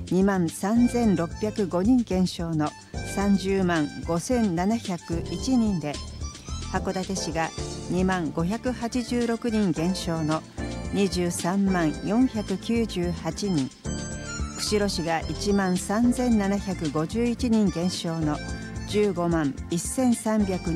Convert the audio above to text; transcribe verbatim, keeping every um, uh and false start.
にまんさんぜんろっぴゃくごにん減少のさんじゅうまんごせんななひゃくいちにんで、函館市がにまんごひゃくはちじゅうろくにん減少のにじゅうさんまんよんひゃくきゅうじゅうはちにん、釧路市がいちまんさんぜんななひゃくごじゅういちにん減少のじゅうごまんせんさんびゃく